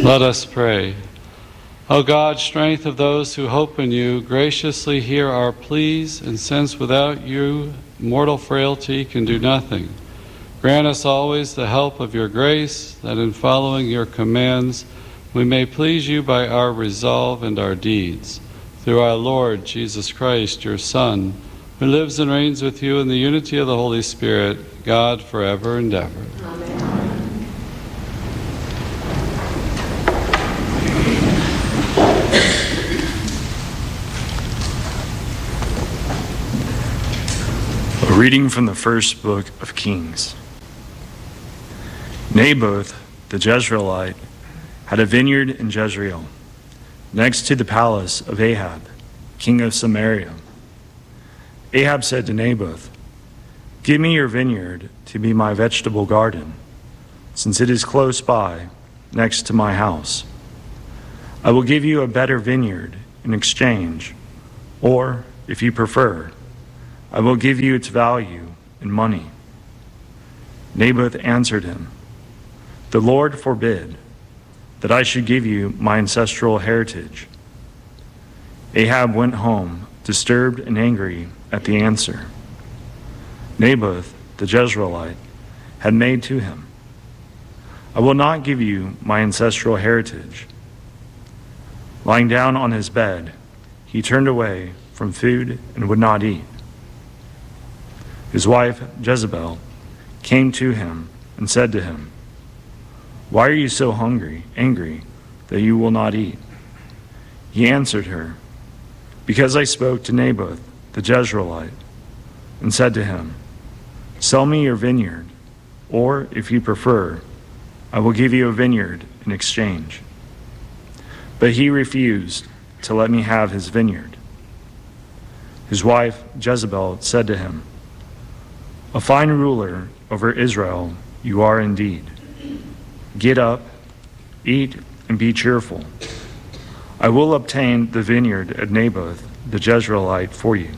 Let us pray. O God, strength of those who hope in you, graciously hear our pleas, and since without you mortal frailty can do nothing, grant us always the help of your grace, that in following your commands we may please you by our resolve and our deeds. Through our Lord Jesus Christ, your Son, who lives and reigns with you in the unity of the Holy Spirit, God, forever and ever. Amen. A reading from the first book of Kings. Naboth, the Jezreelite, had a vineyard in Jezreel, next to the palace of Ahab, king of Samaria. Ahab said to Naboth, "Give me your vineyard to be my vegetable garden, since it is close by, next to my house. I will give you a better vineyard in exchange, or, if you prefer, I will give you its value in money." Naboth answered him, "The Lord forbid that I should give you my ancestral heritage." Ahab went home, disturbed and angry at the answer Naboth, the Jezreelite, had made to him. "I will not give you my ancestral heritage." Lying down on his bed, he turned away from food and would not eat. His wife, Jezebel, came to him and said to him, "Why are you so angry, that you will not eat?" He answered her, "Because I spoke to Naboth, the Jezreelite, and said to him, 'Sell me your vineyard, or, if you prefer, I will give you a vineyard in exchange.' But he refused to let me have his vineyard." His wife, Jezebel, said to him, "A fine ruler over Israel you are indeed. Get up, eat, and be cheerful. I will obtain the vineyard of Naboth the Jezreelite for you."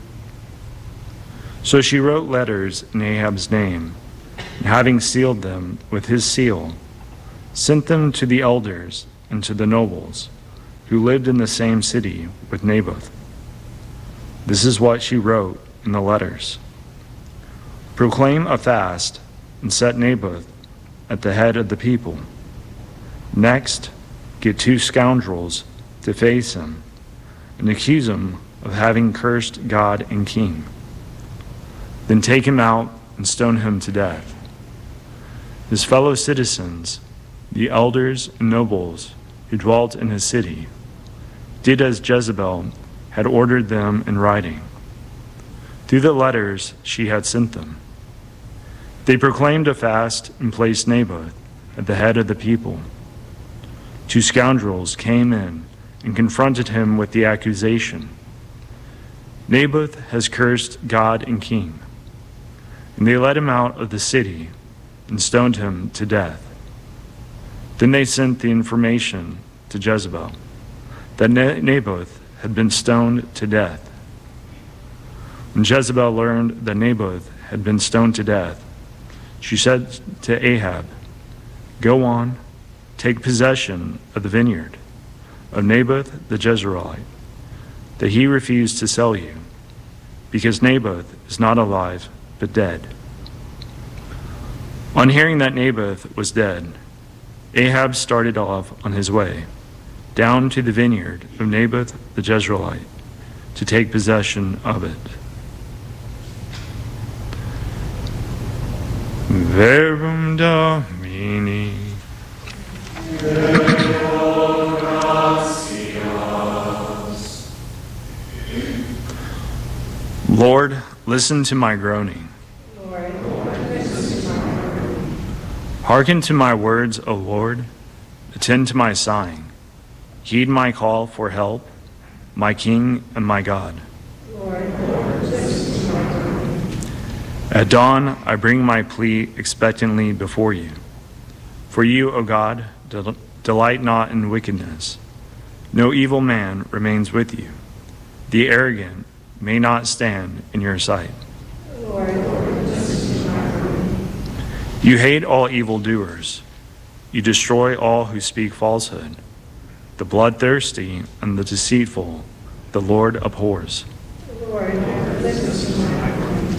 So she wrote letters in Ahab's name, and having sealed them with his seal, sent them to the elders and to the nobles who lived in the same city with Naboth. This is what she wrote in the letters: "Proclaim a fast and set Naboth at the head of the people. Next, get 2 scoundrels to face him and accuse him of having cursed God and king. Then take him out and stone him to death. His fellow citizens, the elders and nobles who dwelt in his city, did as Jezebel had ordered them in writing, through the letters she had sent them. They proclaimed a fast and placed Naboth at the head of the people. 2 scoundrels came in and confronted him with the accusation, 'Naboth has cursed God and king.' And they led him out of the city and stoned him to death. Then they sent the information to Jezebel that Naboth had been stoned to death. When Jezebel learned that Naboth had been stoned to death, she said to Ahab, 'Go on, take possession of the vineyard of Naboth the Jezreelite, that he refused to sell you, because Naboth is not alive but dead.' On hearing that Naboth was dead, Ahab started off on his way, down to the vineyard of Naboth the Jezreelite, to take possession of it. Verbum Domini. Lord, listen to my groaning. Hearken to my words, O Lord. Attend to my sighing. Heed my call for help, my King and my God. At dawn, I bring my plea expectantly before you. For you, O God, delight not in wickedness. No evil man remains with you. The arrogant may not stand in your sight. You hate all evildoers. You destroy all who speak falsehood. The bloodthirsty and the deceitful, the Lord abhors. Lord, listen to my